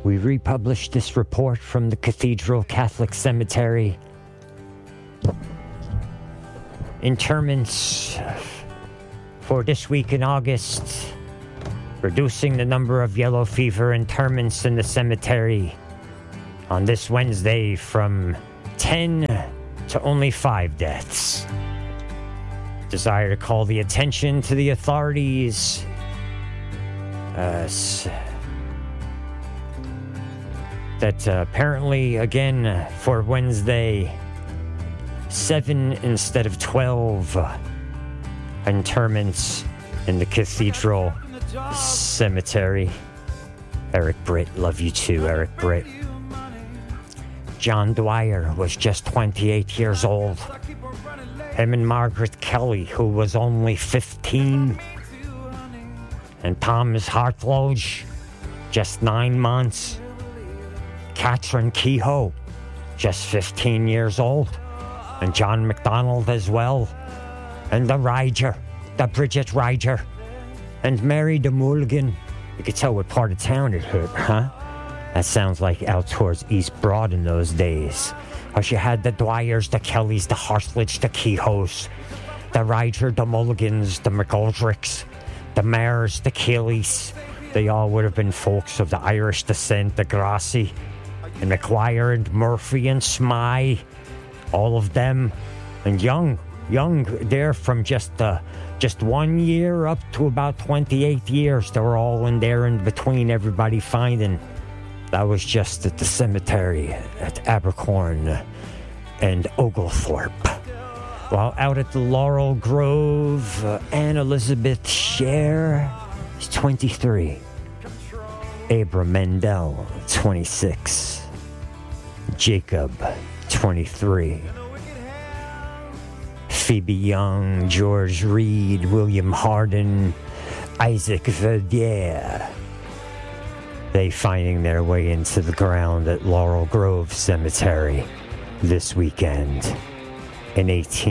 we republished this report from the Cathedral Catholic Cemetery. Interments for this week in August, reducing the number of yellow fever interments in the cemetery on this Wednesday from 10 to only 5 deaths. Desire to call the attention to the authorities that apparently, again, for Wednesday, 7 instead of 12 interments in the Cathedral Cemetery. Eric Britt, love you too, Eric Britt. John Dwyer was just 28 years old. Him and Margaret Kelly, who was only 15. And Thomas Hartloge, just 9 months. Catherine Kehoe, just 15 years old. And John McDonald as well. And the Bridget Ryger. And Mary de Mulligan. You could tell what part of town it hit, huh? That sounds like out towards East Broad in those days. Because you had the Dwyers, the Kellys, the Hartledge, the Kehoes, the Ryger, the Mulligans, the McGoldricks, the Mayers, the Kellys. They all would have been folks of the Irish descent, the Grassi, and McGuire and Murphy and Smythe. All of them. And young there from just 1 year up to about 28 years. They were all in there in between, everybody finding. That was just at the cemetery at Abercorn and Oglethorpe. While out at the Laurel Grove, Anne Elizabeth Scher is 23. Abram Mendel, 26. Jacob, 23. Phoebe Young, George Reed, William Hardin, Isaac Verdier. They finding their way into the ground at Laurel Grove Cemetery this weekend in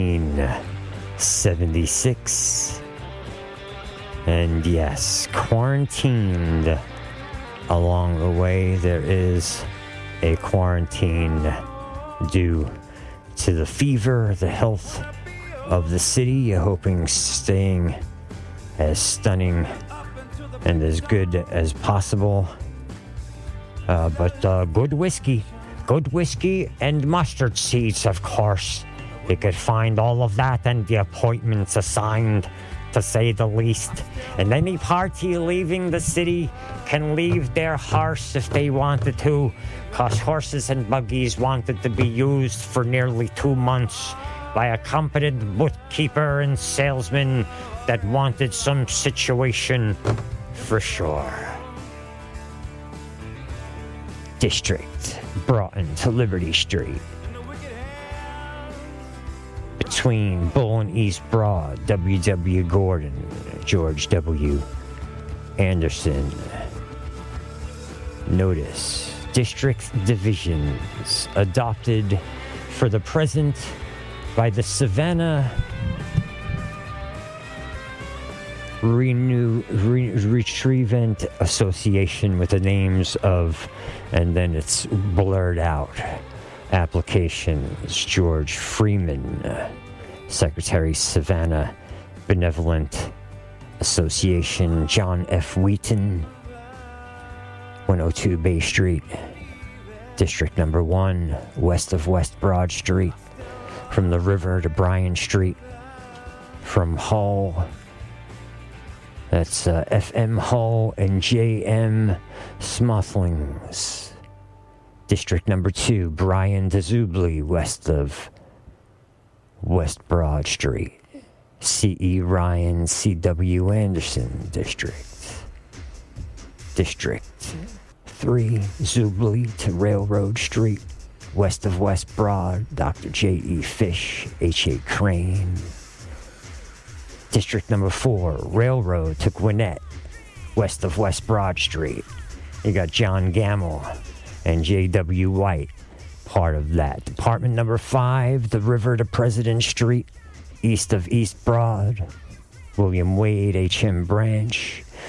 1876. And yes, quarantined along the way. There is a quarantine due to the fever, the health of the city, hoping staying as stunning and as good as possible. But good whiskey and mustard seeds, of course. You could find all of that and the appointments assigned, to say the least. And any party leaving the city can leave their horse if they wanted to, because horses and buggies wanted to be used for nearly 2 months by a competent bookkeeper and salesman that wanted some situation for sure. District, Broughton to Liberty Street. Between Bull and East Broad, W.W. Gordon, George W. Anderson. Notice, district divisions adopted for the present by the Savannah Retrievement Association with the names of, and then it's blurred out, applications. George Freeman, Secretary, Savannah Benevolent Association. John F. Wheaton, 102 Bay Street, District Number 1, west of West Broad Street, from the river to Bryan Street, from Hull. That's F.M. Hull and J.M. Smothlings. District Number 2, Bryan to Zubli, west of West Broad Street. C.E. Ryan, C.W. Anderson District. District 3, Zubli to Railroad Street, west of West Broad, Dr. J.E. Fish, H.A. Crane. District Number 4, Railroad to Gwinnett, west of West Broad Street. You got John Gamble and J.W. White, part of that. Department Number 5, the river to President Street, east of East Broad. William Wade, H.M. Branch.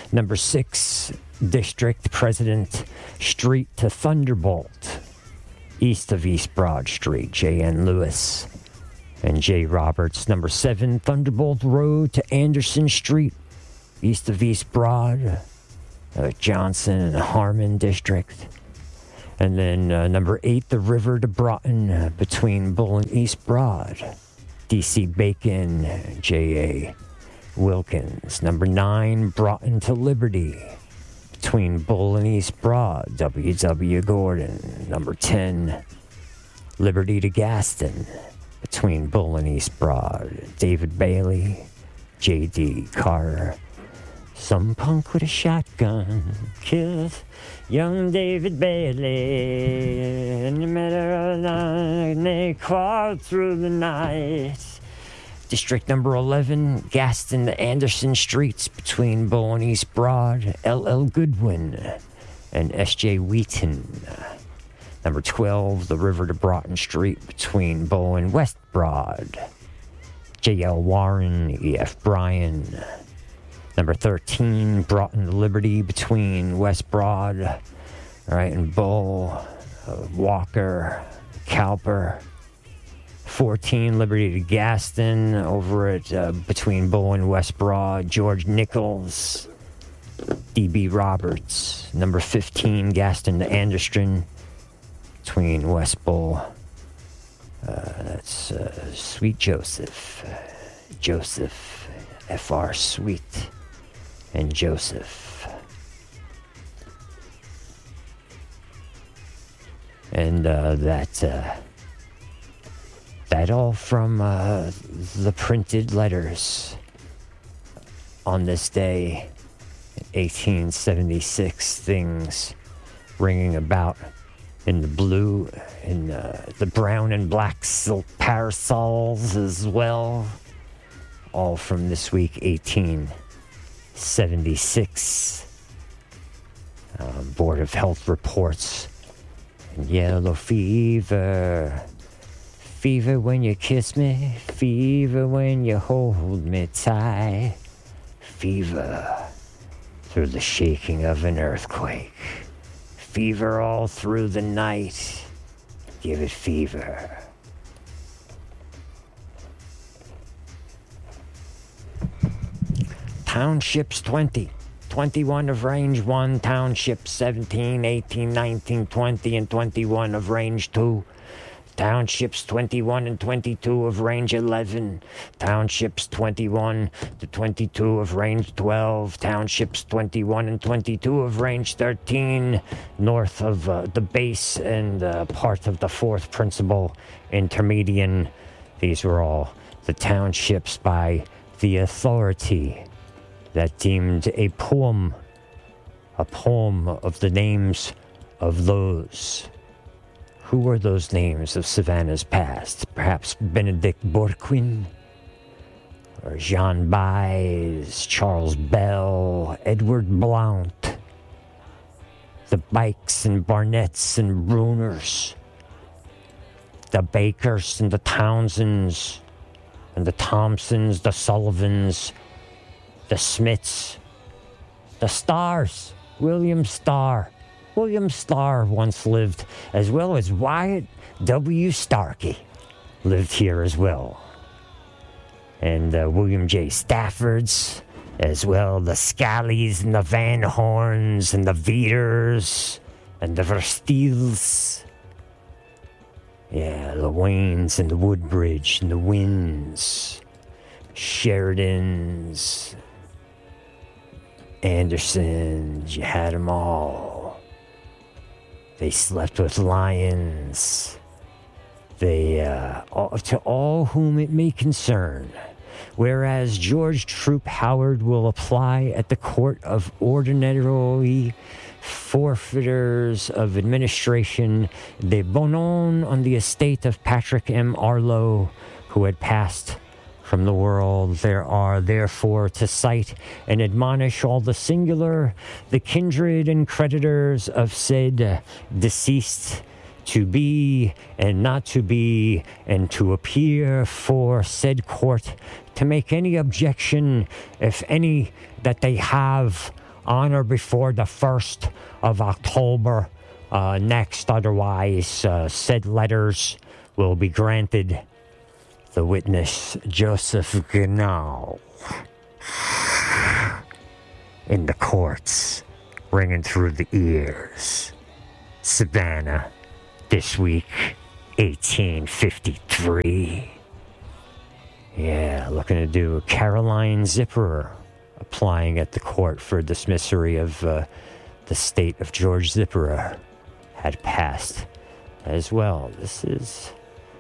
Number 6 District, President Street to Thunderbolt, east of East Broad Street, J.N. Lewis and J. Roberts. Number 7 Thunderbolt Road to Anderson Street, east of East Broad, Johnson and Harmon District. And then number 8, the River to Broughton, between Bull and East Broad, D.C. Bacon, J.A. Wilkins. Number 9, Broughton to Liberty, between Bull and East Broad, W.W. Gordon. Number 10, Liberty to Gaston, between Bull and East Broad, David Bailey, J.D. Carter. Some punk with a shotgun killed young David Bailey in the middle of the night, and they crawled through the night. District number 11, Gaston to Anderson Streets, between Bull and East Broad, L.L. Goodwin and S.J. Wheaton. Number 12, the River to Broughton Street, between Bull and West Broad, J.L. Warren, E.F. Bryan. Number 13, Broughton to Liberty, between West Broad, and Bull, Walker, Cowper. 14, Liberty to Gaston, over at between Bull and West Broad, George Nichols, D.B. Roberts. Number 15, Gaston to Anderson, between West Bull. That's Sweet Joseph, F.R. Sweet, and Joseph. And that all from the printed letters on this day, 1876, things ringing about in the blue, in the brown and black silk parasols as well. All from this week, 1876. Board of Health reports. Yellow fever. Fever when you kiss me. Fever when you hold me tight. Fever through the shaking of an earthquake. Fever all through the night. Give it fever. Townships 20, 21 of range 1, townships 17, 18, 19, 20, and 21 of range 2. Townships 21 and 22 of range 11. Townships 21 to 22 of range 12. Townships 21 and 22 of range 13. North of the base and part of the 4th principal intermedian. These were all the townships by the authority that deemed a poem of the names of those. Who were those names of Savannah's past? Perhaps Benedict Bourquin, or Jean Baez, Charles Bell, Edward Blount, the Bikes and Barnetts and Bruners, the Bakers and the Townsends, and the Thompsons, the Sullivans, the Smiths, the Starrs, William Starr. William Starr once lived, as well as Wyatt W. Starkey lived here as well. And William J. Staffords, as well, the Scallies and the Van Horns and the Veters and the Versteels. Yeah, the Waynes and the Woodbridge and the Winds, Sheridans, Andersons, you had them all. They slept with lions. They, to all whom it may concern. Whereas George Troop Howard will apply at the Court of Ordinary Forfeiters of Administration de Bonon on the estate of Patrick M. Arlo, who had passed from the world. There are, therefore, to cite and admonish all the singular, the kindred and creditors of said deceased, to be and not to be, and to appear for said court, to make any objection, if any, that they have on or before the 1st of October next. Otherwise, said letters will be granted. The witness, Joseph Ganal, in the courts, ringing through the ears. Savannah, this week, 1853. Yeah, looking to do Caroline Zipperer applying at the court for dismissory of the state of George Zipperer had passed as well. This is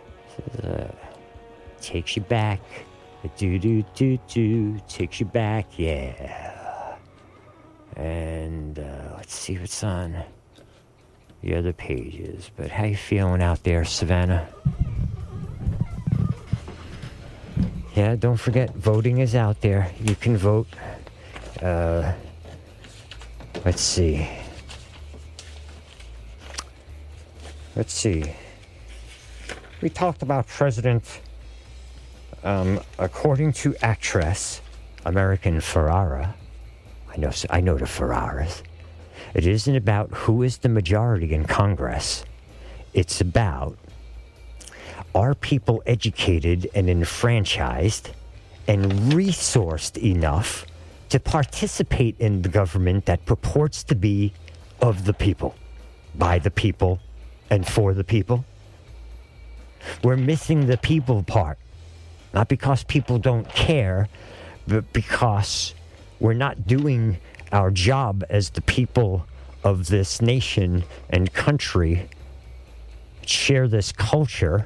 takes you back. Takes you back, yeah. And let's see what's on the other pages. But how you feeling out there, Savannah? Yeah, don't forget, voting is out there. You can vote. Let's see. We talked about President, according to actress American Ferrara. I know the Ferraras. It isn't about who is the majority in Congress. It's about, are people educated and enfranchised and resourced enough to participate in the government that purports to be of the people, by the people, and for the people? We're missing the people part. Not because people don't care, but because we're not doing our job as the people of this nation and country, share this culture,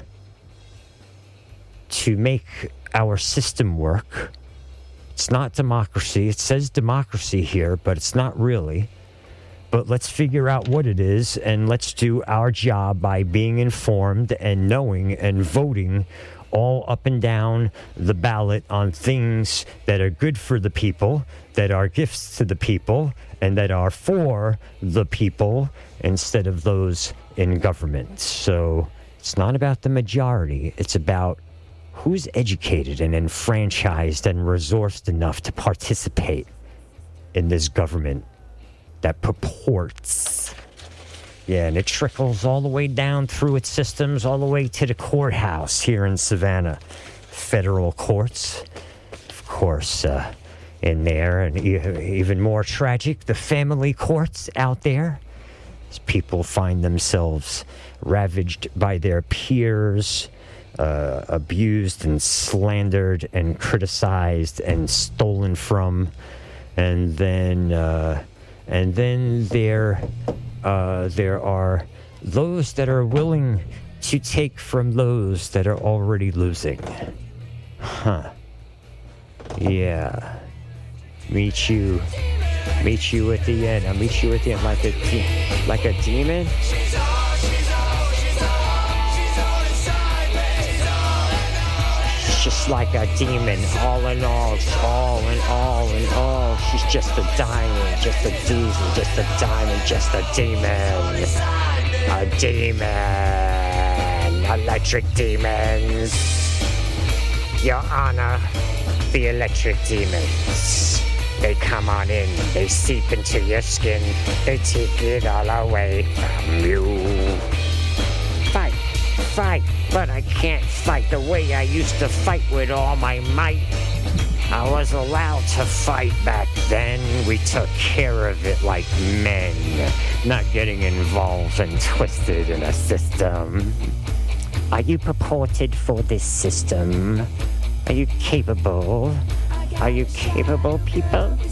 to make our system work. It's not democracy. It says democracy here, but it's not really. But let's figure out what it is, and let's do our job by being informed and knowing and voting all up and down the ballot on things that are good for the people, that are gifts to the people, and that are for the people instead of those in government. So it's not about the majority. It's about who's educated and enfranchised and resourced enough to participate in this government that purports. Yeah, and it trickles all the way down through its systems, all the way to the courthouse here in Savannah. Federal courts, of course, in there. And even more tragic, the family courts out there. As people find themselves ravaged by their peers, abused and slandered and criticized and stolen from. And then there are those that are willing to take from those that are already losing. Huh. Yeah. Meet you at the end. I'll meet you at the end like a demon. Just like a demon, all in all, she's just a diamond, just a diesel, just a diamond, just a demon. A demon. Electric demons. Your Honor, the electric demons. They come on in, they seep into your skin, they take it all away from you. Fight, but I can't fight the way I used to fight with all my might. I was allowed to fight back then. We took care of it like men, not getting involved and twisted in a system. Are you purported for this system? Are you capable? Are you capable, people?